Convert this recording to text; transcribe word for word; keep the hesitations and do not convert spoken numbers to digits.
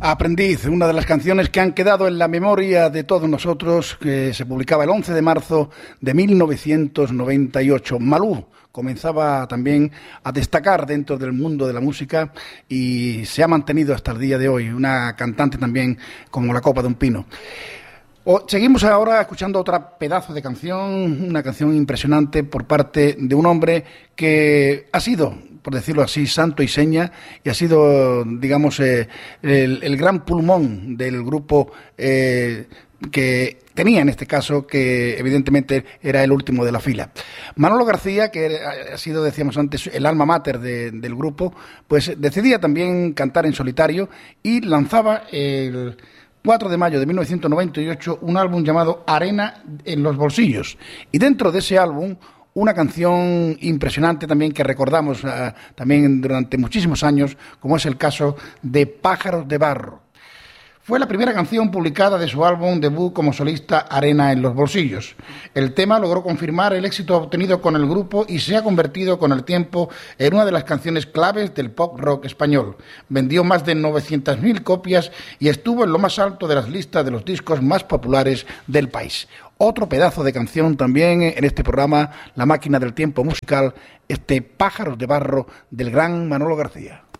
Aprendiz, una de las canciones que han quedado en la memoria de todos nosotros, que se publicaba el once de marzo de mil novecientos noventa y ocho. Malú comenzaba también a destacar dentro del mundo de la música y se ha mantenido hasta el día de hoy, una cantante también como la copa de un pino. O, seguimos ahora escuchando otra pedazo de canción, una canción impresionante por parte de un hombre que ha sido, por decirlo así, santo y seña, y ha sido, digamos, eh, el, el gran pulmón del grupo eh, que tenía en este caso, que evidentemente era el último de la fila. Manolo García, que ha sido, decíamos antes, el alma mater de, del grupo, pues decidía también cantar en solitario y lanzaba el cuatro de mayo de mil novecientos noventa y ocho un álbum llamado Arena en los bolsillos. Y dentro de ese álbum, una canción impresionante también que recordamos uh, también durante muchísimos años, como es el caso de Pájaros de Barro. Fue la primera canción publicada de su álbum debut como solista Arena en los bolsillos. El tema logró confirmar el éxito obtenido con el grupo y se ha convertido con el tiempo en una de las canciones claves del pop rock español. Vendió más de novecientas mil copias y estuvo en lo más alto de las listas de los discos más populares del país. Otro pedazo de canción también en este programa, La máquina del tiempo musical, este Pájaros de Barro del gran Manolo García.